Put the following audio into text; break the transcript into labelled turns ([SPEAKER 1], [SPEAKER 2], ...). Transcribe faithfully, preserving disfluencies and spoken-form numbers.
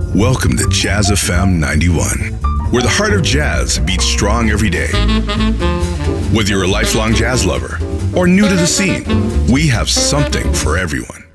[SPEAKER 1] Welcome to Jazz F M ninety-one, where the heart of jazz beats strong every day. Whether you're a lifelong jazz lover or new to the scene, we have something for everyone.